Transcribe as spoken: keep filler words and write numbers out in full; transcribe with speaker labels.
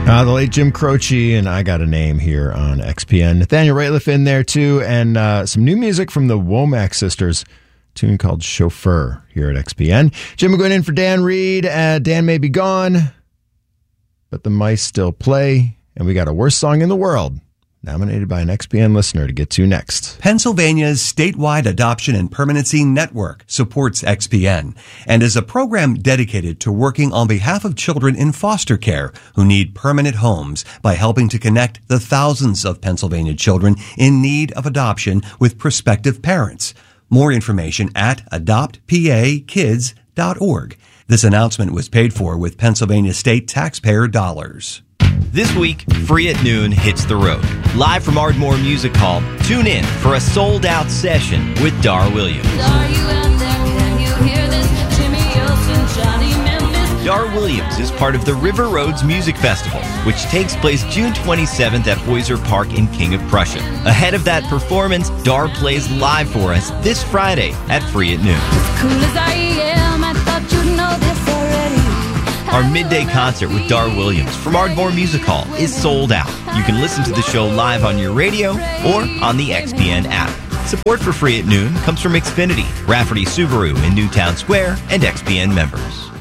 Speaker 1: Uh, the late Jim Croce and I Got a Name here on X P N. Nathaniel Rateliff in there too, and uh, some new music from the Womack sisters, a tune called Chauffeur here at X P N. Jim McGuinn in for Dan Reed. Uh, Dan may be gone, but the mice still play, and we got a worst song in the world, nominated by an X P N listener to get to next.
Speaker 2: Pennsylvania's statewide adoption and permanency network supports X P N and is a program dedicated to working on behalf of children in foster care who need permanent homes by helping to connect the thousands of Pennsylvania children in need of adoption with prospective parents. More information at adopt p a kids dot org. This announcement was paid for with Pennsylvania state taxpayer dollars.
Speaker 3: This week, Free at Noon hits the road. Live from Ardmore Music Hall, tune in for a sold-out session with Dar Williams.
Speaker 4: Are you out there? Can you hear this? Jimmy Olsen, Johnny Memphis.
Speaker 3: Dar Williams is part of the River Roads Music Festival, which takes place June twenty-seventh at Oyster Park in King of Prussia. Ahead of that performance, Dar plays live for us this Friday at Free at Noon.
Speaker 4: As cool as I am, I thought you'd know this already.
Speaker 3: Our midday concert with Dar Williams from Ardmore Music Hall is sold out. You can listen to the show live on your radio or on the X P N app. Support for Free at Noon comes from Xfinity, Rafferty Subaru in Newtown Square, and X P N members.